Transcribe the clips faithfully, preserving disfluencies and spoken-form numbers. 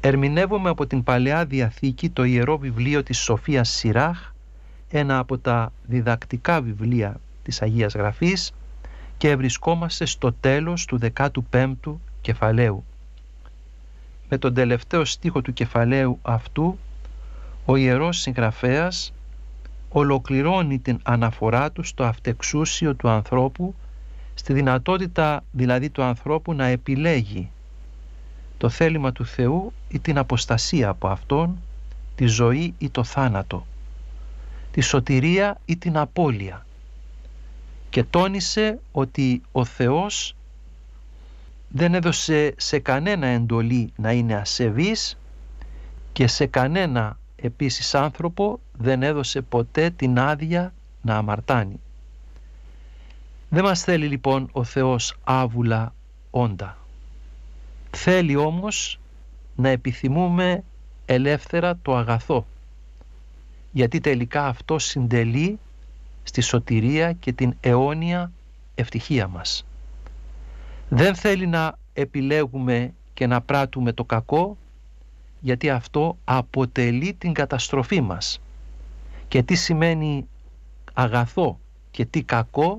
Ερμηνεύουμε από την Παλαιά Διαθήκη το Ιερό Βιβλίο της Σοφίας Σιράχ, ένα από τα διδακτικά βιβλία της Αγίας Γραφής, και βρισκόμαστε στο τέλος του δεκάτου πέμπτου κεφαλαίου. Με τον τελευταίο στίχο του κεφαλαίου αυτού, ο Ιερός Συγγραφέας ολοκληρώνει την αναφορά του στο αυτεξούσιο του ανθρώπου, στη δυνατότητα δηλαδή του ανθρώπου να επιλέγει το θέλημα του Θεού ή την αποστασία από Αυτόν, τη ζωή ή το θάνατο, τη σωτηρία ή την απώλεια, και τόνισε ότι ο Θεός δεν έδωσε σε κανένα εντολή να είναι ασεβής και σε κανένα επίσης άνθρωπο δεν έδωσε ποτέ την άδεια να αμαρτάνει. Δεν μας θέλει λοιπόν ο Θεός άβουλα όντα. Θέλει όμως να επιθυμούμε ελεύθερα το αγαθό, γιατί τελικά αυτό συντελεί στη σωτηρία και την αιώνια ευτυχία μας. Δεν θέλει να επιλέγουμε και να πράττουμε το κακό, γιατί αυτό αποτελεί την καταστροφή μας. Και τι σημαίνει αγαθό και τι κακό,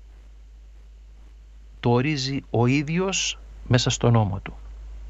το ορίζει ο ίδιος μέσα στον νόμο του.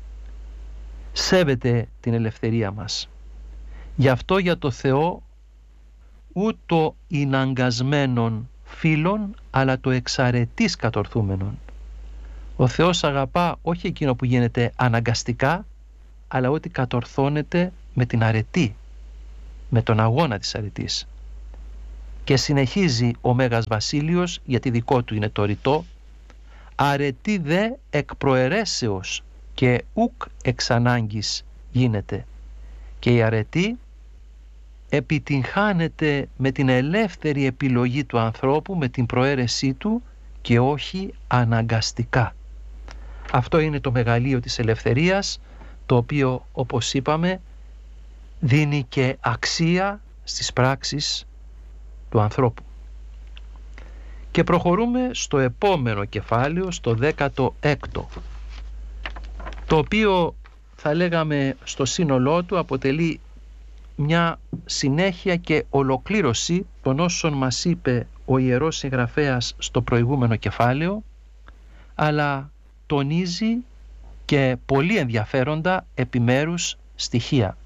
Σέβεται την ελευθερία μας. Γι' αυτό για το Θεό ούτω ειναγκασμένον φίλων, αλλά το εξαρετής κατορθούμενον. Ο Θεός αγαπά όχι εκείνο που γίνεται αναγκαστικά, αλλά ότι κατορθώνεται με την αρετή, με τον αγώνα της αρετής. Και συνεχίζει ο Μέγας Βασίλειος, γιατί δικό του είναι το ρητό, αρετή δε εκ προαιρέσεως και ουκ εξ ανάγκης γίνεται. Και η αρετή επιτυγχάνεται με την ελεύθερη επιλογή του ανθρώπου, με την προαίρεσή του και όχι αναγκαστικά. Αυτό είναι το μεγαλείο της ελευθερίας, το οποίο, όπως είπαμε, δίνει και αξία στις πράξεις του ανθρώπου. Και προχωρούμε στο επόμενο κεφάλαιο, στο δέκατο έκτο, το οποίο θα λέγαμε στο σύνολό του αποτελεί μια συνέχεια και ολοκλήρωση των όσων μας είπε ο Ιερός Συγγραφέας στο προηγούμενο κεφάλαιο, αλλά τονίζει και πολύ ενδιαφέροντα επιμέρους στοιχεία.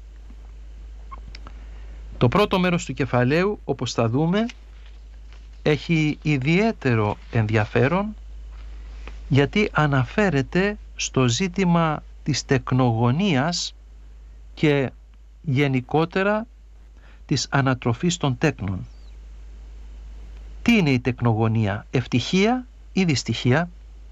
Το πρώτο μέρος του κεφαλαίου, όπως θα δούμε, έχει ιδιαίτερο ενδιαφέρον, γιατί αναφέρεται στο ζήτημα της τεκνογωνίας και γενικότερα της ανατροφής των τέκνων. Τι είναι η τεκνογωνία, ευτυχία ή δυστυχία?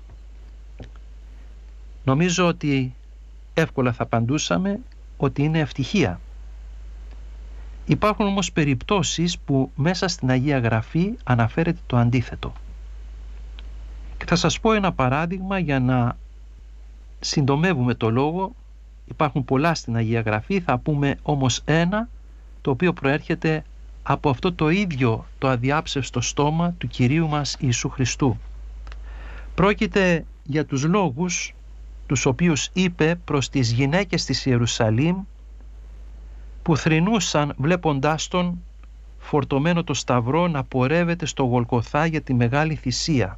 Νομίζω ότι εύκολα θα απαντούσαμε ότι είναι ευτυχία. Υπάρχουν όμως περιπτώσεις που μέσα στην Αγία Γραφή αναφέρεται το αντίθετο. Και θα σας πω ένα παράδειγμα για να συντομεύουμε το λόγο. Υπάρχουν πολλά στην Αγία Γραφή, θα πούμε όμως ένα το οποίο προέρχεται από αυτό το ίδιο το αδιάψευστο στόμα του Κυρίου μας Ιησού Χριστού. Πρόκειται για τους λόγους τους οποίους είπε προς τις γυναίκες της Ιερουσαλήμ, που θρηνούσαν βλέποντάς τον φορτωμένο το σταυρό να πορεύεται στο Γολγοθά για τη μεγάλη θυσία.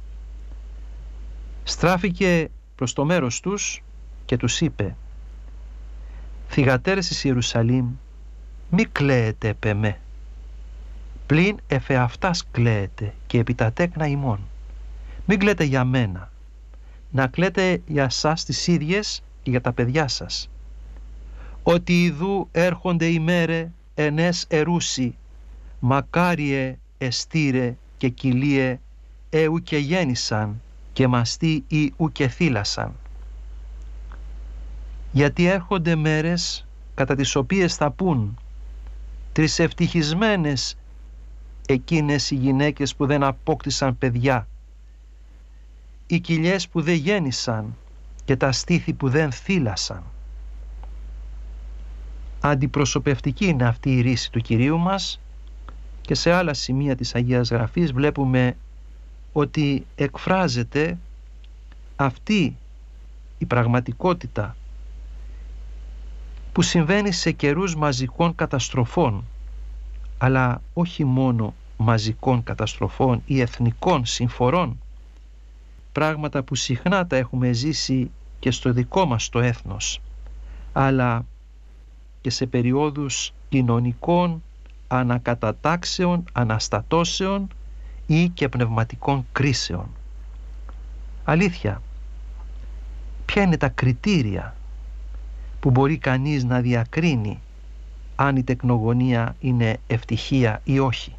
Στράφηκε προς το μέρος τους και τους είπε: «Θυγατέρες της Ιερουσαλήμ, μη κλαίετε επ' εμέ, πλην εφεαυτάς κλαίετε και επί τα τέκνα ημών. Μην κλαίτε για μένα, να κλαίτε για σας τις ίδιες και για τα παιδιά σας. Ότι ιδού έρχονται ημέρε ενές ερούσι, μακάριε εστήρε και κυλίε εου και γέννησαν και μαστοί ή ου και θύλασαν. Γιατί έρχονται μέρες κατά τις οποίες θα πούν τρισευτυχισμένες εκείνες οι γυναίκες που δεν απόκτησαν παιδιά, οι κοιλιές που δεν γέννησαν και τα στήθη που δεν θύλασαν». Αντιπροσωπευτική είναι αυτή η ρίση του Κυρίου μας, και σε άλλα σημεία της Αγίας Γραφής βλέπουμε ότι εκφράζεται αυτή η πραγματικότητα που συμβαίνει σε καιρούς μαζικών καταστροφών, αλλά όχι μόνο μαζικών καταστροφών ή εθνικών συμφορών, πράγματα που συχνά τα έχουμε ζήσει και στο δικό μας το έθνος, αλλά και σε περιόδους κοινωνικών ανακατατάξεων, αναστατώσεων ή και πνευματικών κρίσεων. Αλήθεια, ποια είναι τα κριτήρια που μπορεί κανείς να διακρίνει αν η τεκνογωνία είναι ευτυχία ή όχι?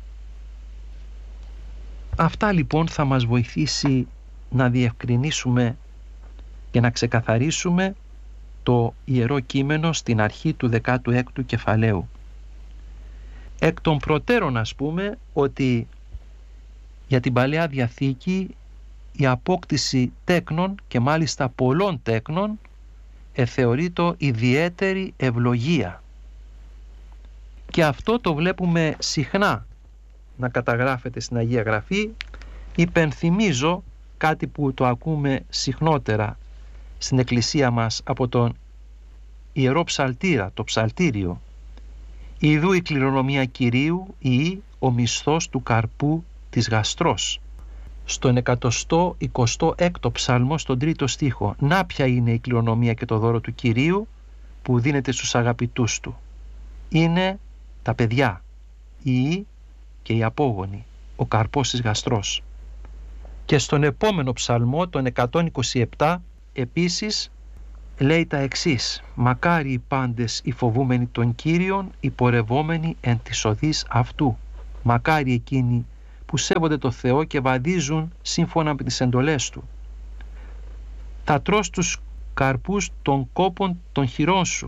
Αυτά λοιπόν θα μας βοηθήσει να διευκρινίσουμε και να ξεκαθαρίσουμε το Ιερό Κείμενο στην αρχή του δεκάτου έκτου κεφαλαίου. Εκ των προτέρων ας πούμε ότι για την Παλαιά Διαθήκη η απόκτηση τέκνων και μάλιστα πολλών τέκνων εθεωρείτο ιδιαίτερη ευλογία. Και αυτό το βλέπουμε συχνά να καταγράφεται στην Αγία Γραφή. Υπενθυμίζω κάτι που το ακούμε συχνότερα στην Εκκλησία μας από τον Ιερό Ψαλτήρα, το Ψαλτήριο. «Ιδού η κληρονομία Κυρίου ή ο μισθός του καρπού της γαστρός». Στον εκατοστό εικοστό έκτο ψάλμο, στον τρίτο στίχο. Να ποια είναι η κληρονομία και το δώρο του Κυρίου που δίνεται στους αγαπητούς του? Είναι τα παιδιά, ή και οι απόγονοι, ο καρπός της γαστρός. Και στον επόμενο ψαλμό, τον εκατόν είκοσι επτά, επίσης λέει τα εξής: «Μακάρι οι πάντες οι φοβούμενοι των Κύριων, οι πορευόμενοι εν της οδής αυτού. Μακάρι εκείνοι που σέβονται το Θεό και βαδίζουν σύμφωνα με τις εντολές Του. Θα τρως τους καρπούς των κόπων των χειρών σου.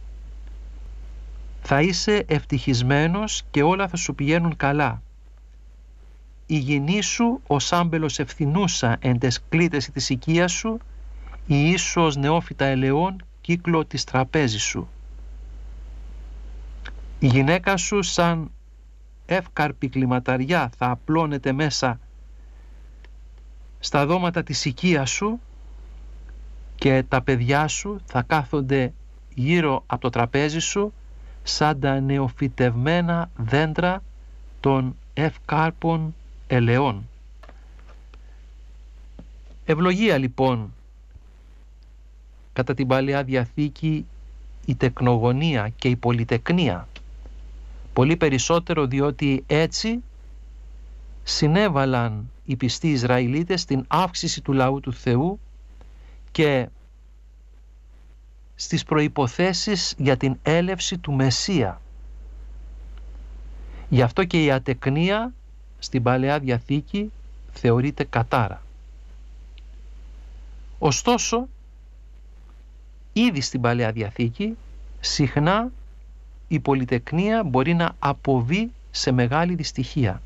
Θα είσαι ευτυχισμένος και όλα θα σου πηγαίνουν καλά. Η γυνή σου ως άμπελος ευθυνούσα εν τες κλίτες της οικίας σου, η ίσου ως νεόφυτα ελαιών κύκλο της τραπέζης σου. Η γυναίκα σου σαν εύκαρπη κλιματαριά θα απλώνεται μέσα στα δώματα της οικίας σου και τα παιδιά σου θα κάθονται γύρω από το τραπέζι σου σαν τα νεοφυτευμένα δέντρα των ευκάρπων ελαιών». Ευλογία λοιπόν κατά την Παλαιά Διαθήκη η τεκνογωνία και η πολυτεκνία, πολύ περισσότερο διότι έτσι συνέβαλαν οι πιστοί Ισραηλίτες στην αύξηση του λαού του Θεού και στις προϋποθέσεις για την έλευση του Μεσσία. Γι' αυτό και η ατεκνία στην Παλαιά Διαθήκη θεωρείται κατάρα. Ωστόσο, ήδη στην Παλαιά Διαθήκη συχνά η πολυτεκνία μπορεί να αποβεί σε μεγάλη δυστυχία.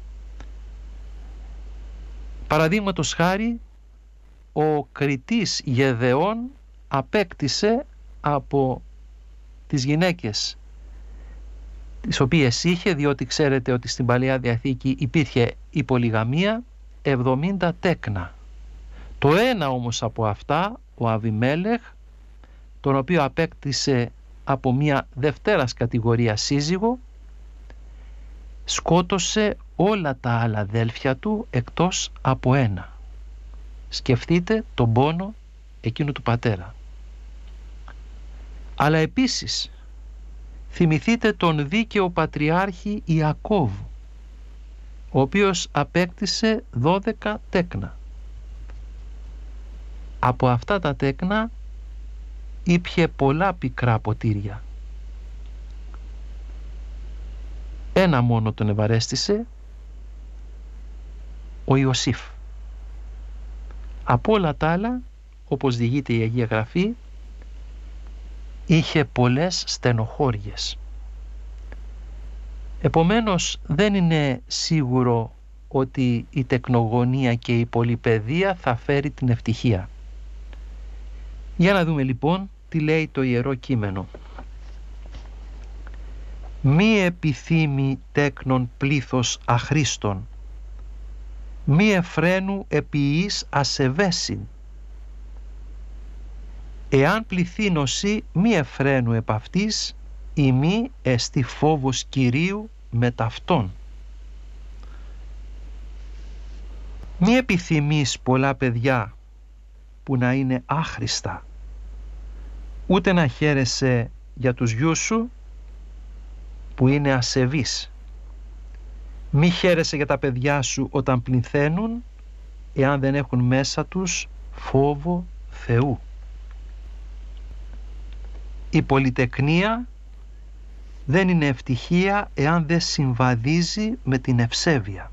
Παραδείγματος χάρη, ο κριτής Γεδεών απέκτησε από τις γυναίκες τις οποίες είχε, διότι ξέρετε ότι στην Παλαιά Διαθήκη υπήρχε η πολυγαμία, εβδομήντα τέκνα. Το ένα όμως από αυτά, ο Αβιμέλεχ, τον οποίο απέκτησε από μια δευτέρας κατηγορία σύζυγο, σκότωσε όλα τα άλλα αδέλφια του εκτός από ένα. Σκεφτείτε τον πόνο εκείνου του πατέρα. Αλλά επίσης θυμηθείτε τον δίκαιο πατριάρχη Ιακώβ, ο οποίος απέκτησε δώδεκα τέκνα. Από αυτά τα τέκνα ήπιε πολλά πικρά ποτήρια. Ένα μόνο τον ευαρέστησε, ο Ιωσήφ. Από όλα τα άλλα, όπως διηγείται η Αγία Γραφή, είχε πολλές στενοχώριες. Επομένως δεν είναι σίγουρο ότι η τεκνογωνία και η πολυπαιδεία θα φέρει την ευτυχία. Για να δούμε λοιπόν τι λέει το Ιερό Κείμενο. «Μη επιθύμη τέκνον πλήθος αχρήστων, μη εφραίνου επιείς ασεβέσιν. Εάν πληθύνωση μη εφραίνου επ' αυτής, ημί εστι φόβος Κυρίου με ταυτόν. Μη επιθυμείς πολλά παιδιά που να είναι άχρηστα, ούτε να χαίρεσαι για τους γιους σου που είναι ασεβείς. Μη χαίρεσαι για τα παιδιά σου όταν πληθαίνουν, εάν δεν έχουν μέσα τους φόβο Θεού. Η πολυτεκνία δεν είναι ευτυχία εάν δεν συμβαδίζει με την ευσέβεια.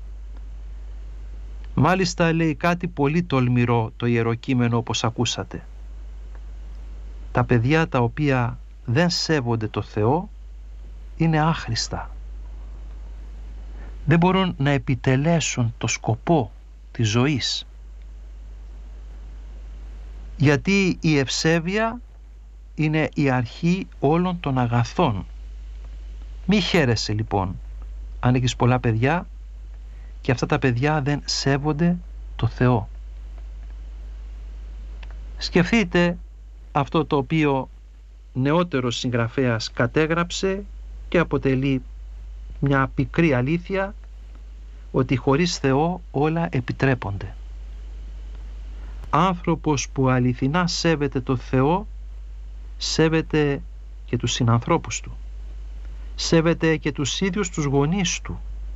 Μάλιστα λέει κάτι πολύ τολμηρό το ιεροκείμενο, όπως ακούσατε. Τα παιδιά τα οποία δεν σέβονται το Θεό είναι άχρηστα. Δεν μπορούν να επιτελέσουν το σκοπό της ζωής. Γιατί η ευσέβεια είναι η αρχή όλων των αγαθών. Μη χαίρεσαι λοιπόν αν έχεις πολλά παιδιά και αυτά τα παιδιά δεν σέβονται το Θεό. Σκεφτείτε αυτό το οποίο νεότερος συγγραφέας κατέγραψε και αποτελεί μια πικρή αλήθεια, ότι χωρίς Θεό όλα επιτρέπονται. Άνθρωπος που αληθινά σέβεται το Θεό σέβεται και τους συνανθρώπους του, σέβεται και τους ίδιους τους γονείς του,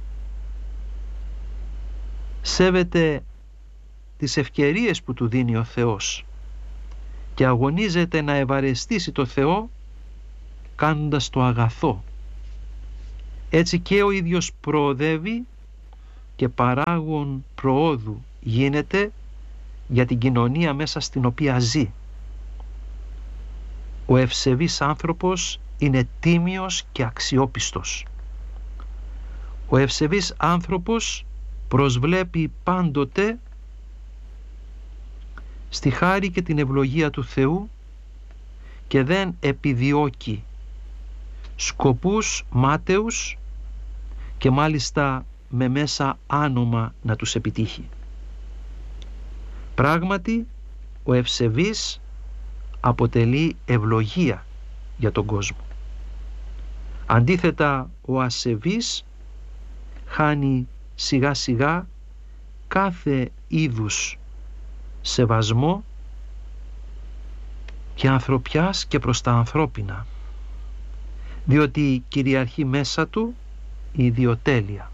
σέβεται τις ευκαιρίες που του δίνει ο Θεός και αγωνίζεται να ευαρεστήσει το Θεό κάνοντας το αγαθό. Έτσι και ο ίδιος προοδεύει και παράγων προόδου γίνεται για την κοινωνία μέσα στην οποία ζει. Ο ευσεβής άνθρωπος είναι τίμιος και αξιόπιστος. Ο ευσεβής άνθρωπος προσβλέπει πάντοτε στη χάρη και την ευλογία του Θεού και δεν επιδιώκει σκοπούς μάταιους και μάλιστα με μέσα άνομα να τους επιτύχει. Πράγματι, ο ευσεβής αποτελεί ευλογία για τον κόσμο. Αντίθετα, ο ασεβής χάνει σιγά σιγά κάθε είδους σεβασμό και ανθρωπιάς και προς τα ανθρώπινα, διότι κυριαρχεί μέσα του η ιδιοτέλεια.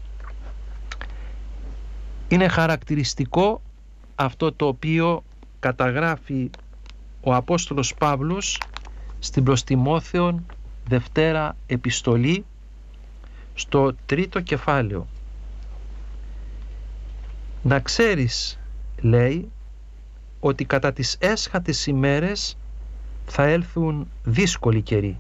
Είναι χαρακτηριστικό αυτό το οποίο καταγράφει ο Απόστολος Παύλος στην προς Τιμόθεον Δευτέρα Επιστολή στο τρίτο κεφάλαιο. Να ξέρεις, λέει, ότι κατά τις έσχατες ημέρες θα έλθουν δύσκολοι καιροί.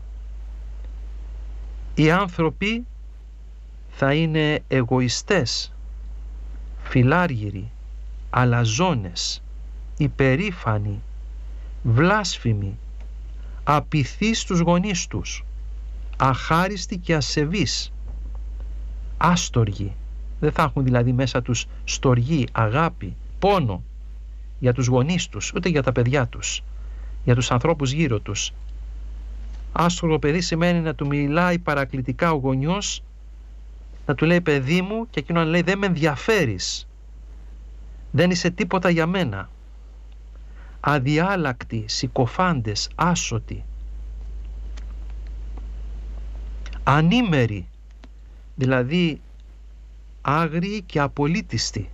Οι άνθρωποι θα είναι εγωιστές, φιλάργυροι, αλαζόνες, υπερήφανοι, βλάσφημοι, απειθείς στους γονείς τους, αχάριστοι και ασεβείς, άστοργοι. Δεν θα έχουν δηλαδή μέσα τους στοργή, αγάπη, πόνο για τους γονείς τους, ούτε για τα παιδιά τους, για τους ανθρώπους γύρω τους. Άστοργο παιδί σημαίνει να του μιλάει παρακλητικά ο γονιός, να του λέει παιδί μου, και εκείνο να λέει δεν με ενδιαφέρεις, δεν είσαι τίποτα για μένα. Αδιάλακτοι, συκοφάντες, άσωτοι, ανήμεροι, δηλαδή άγριοι και απολύτιστοι,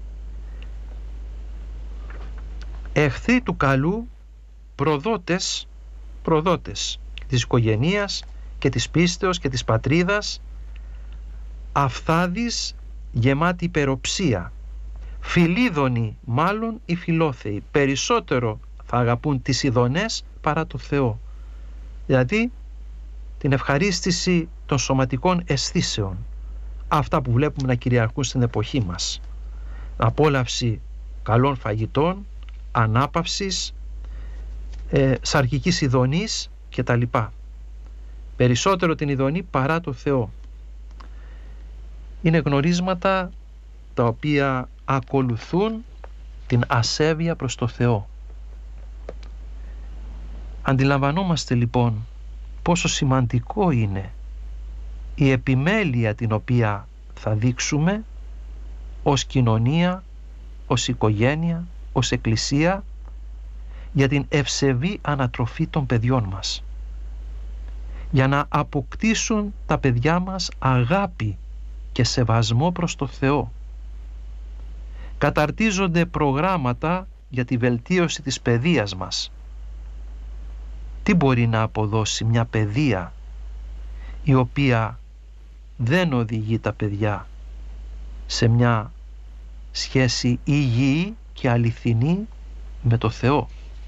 εχθροί του καλού, προδότες, προδότες της οικογενείας και της πίστεως και της πατρίδας, αφθάδης, γεμάτοι υπεροψία, φιλίδωνοι μάλλον οι φιλόθεοι, περισσότερο θα αγαπούν τις ειδονές παρά το Θεό, δηλαδή την ευχαρίστηση των σωματικών αισθήσεων, αυτά που βλέπουμε να κυριαρχούν στην εποχή μας, απόλαυση καλών φαγητών, ανάπαυσης, ε, σαρκικής ειδονής και τα λοιπά. Περισσότερο την ειδονή παρά το Θεό. Είναι γνωρίσματα τα οποία ακολουθούν την ασέβεια προς το Θεό. Αντιλαμβανόμαστε λοιπόν πόσο σημαντικό είναι η επιμέλεια την οποία θα δείξουμε ως κοινωνία, ως οικογένεια, ως εκκλησία για την ευσεβή ανατροφή των παιδιών μας, για να αποκτήσουν τα παιδιά μας αγάπη και σεβασμό προς το Θεό. Καταρτίζονται προγράμματα για τη βελτίωση της παιδείας μας. Τι μπορεί να αποδώσει μια παιδεία η οποία δεν οδηγεί τα παιδιά σε μια σχέση υγιή και αληθινή με το Θεό?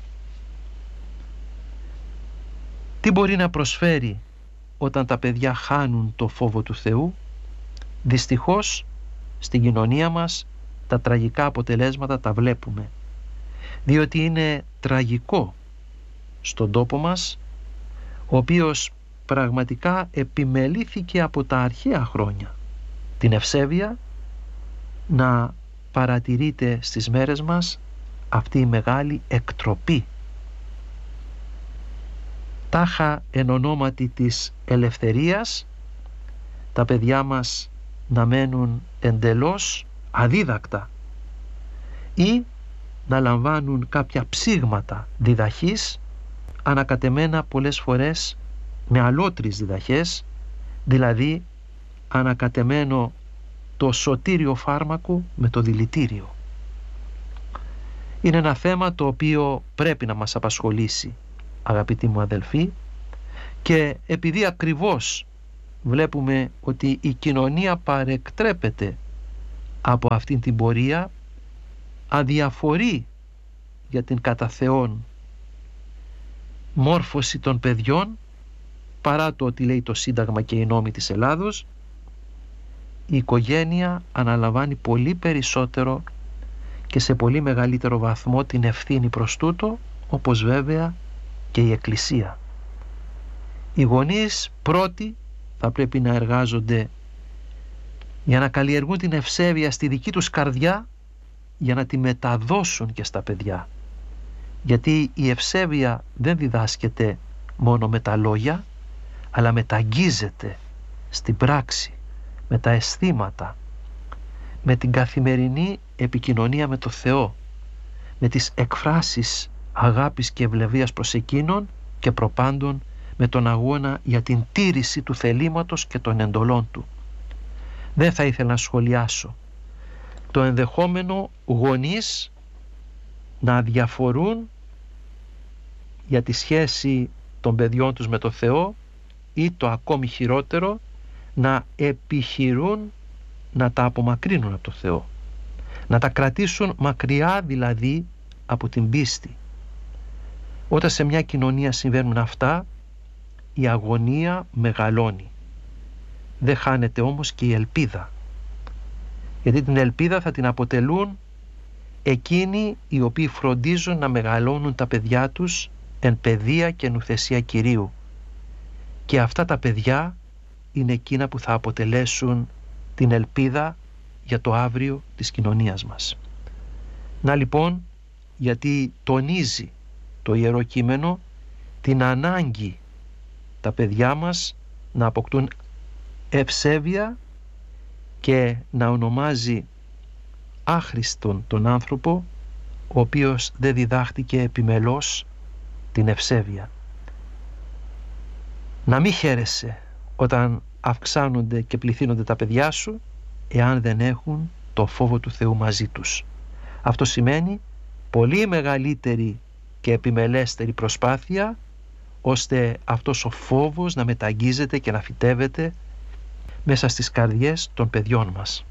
Τι μπορεί να προσφέρει όταν τα παιδιά χάνουν το φόβο του Θεού? Δυστυχώς στην κοινωνία μας τα τραγικά αποτελέσματα τα βλέπουμε, διότι είναι τραγικό στον τόπο μας, ο οποίος πραγματικά επιμελήθηκε από τα αρχαία χρόνια την ευσέβεια, να παρατηρείται στις μέρες μας αυτή η μεγάλη εκτροπή. Τάχα εν ονόματι της ελευθερίας τα παιδιά μας να μένουν εντελώς αδίδακτα ή να λαμβάνουν κάποια ψήγματα διδαχής, ανακατεμένα πολλές φορές με αλότριες διδαχές, δηλαδή ανακατεμένο το σωτήριο φάρμακο με το δηλητήριο. Είναι ένα θέμα το οποίο πρέπει να μας απασχολήσει, αγαπητοί μου αδελφοί, και επειδή ακριβώς βλέπουμε ότι η κοινωνία παρεκτρέπεται από αυτήν την πορεία, αδιαφορεί για την κατά Θεόν μόρφωση των παιδιών, παρά το ότι λέει το Σύνταγμα και οι νόμοι της Ελλάδος, η οικογένεια αναλαμβάνει πολύ περισσότερο και σε πολύ μεγαλύτερο βαθμό την ευθύνη προς τούτο, όπως βέβαια και η Εκκλησία. Οι γονείς πρώτοι θα πρέπει να εργάζονται για να καλλιεργούν την ευσέβεια στη δική τους καρδιά, για να τη μεταδώσουν και στα παιδιά. Γιατί η ευσέβεια δεν διδάσκεται μόνο με τα λόγια, αλλά μεταγγίζεται στην πράξη, με τα αισθήματα, με την καθημερινή επικοινωνία με το Θεό, με τις εκφράσεις αγάπης και ευλεβίας προς εκείνον και προπάντων με τον αγώνα για την τήρηση του θελήματος και των εντολών του. Δεν θα ήθελα να σχολιάσω το ενδεχόμενο γονείς να διαφορούν για τη σχέση των παιδιών τους με το Θεό, ή το ακόμη χειρότερο, να επιχειρούν να τα απομακρύνουν από το Θεό, να τα κρατήσουν μακριά δηλαδή από την πίστη. Όταν σε μια κοινωνία συμβαίνουν αυτά, η αγωνία μεγαλώνει. Δεν χάνεται όμως και η ελπίδα, γιατί την ελπίδα θα την αποτελούν εκείνοι οι οποίοι φροντίζουν να μεγαλώνουν τα παιδιά τους εν παιδεία και νουθεσία Κυρίου, και αυτά τα παιδιά είναι εκείνα που θα αποτελέσουν την ελπίδα για το αύριο της κοινωνίας μας. Να λοιπόν, γιατί τονίζει το Ιερό Κείμενο την ανάγκη τα παιδιά μας να αποκτούν ευσέβεια και να ονομάζει άχρηστον τον άνθρωπο ο οποίος δεν διδάχτηκε επιμελώς την ευσέβεια. Να μην χαίρεσαι όταν αυξάνονται και πληθύνονται τα παιδιά σου, εάν δεν έχουν το φόβο του Θεού μαζί τους. Αυτό σημαίνει πολύ μεγαλύτερη και επιμελέστερη προσπάθεια, ώστε αυτός ο φόβος να μεταγγίζεται και να φυτεύεται μέσα στις καρδιές των παιδιών μας.